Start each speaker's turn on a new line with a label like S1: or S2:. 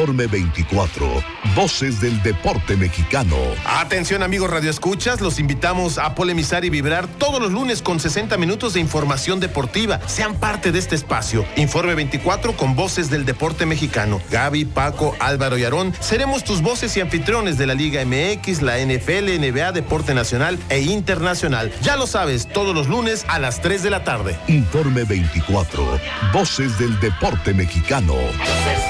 S1: Informe 24, Voces del Deporte Mexicano.
S2: Atención amigos radioescuchas, los invitamos a polemizar y vibrar todos los lunes con 60 minutos de información deportiva. Sean parte de este espacio. Informe 24 con Voces del Deporte Mexicano. Gaby, Paco, Álvaro y Aarón seremos tus voces y anfitriones de la Liga MX, la NFL, NBA, Deporte Nacional e Internacional. Ya lo sabes, todos los lunes a las 3 de la tarde.
S1: Informe 24, Voces del Deporte Mexicano.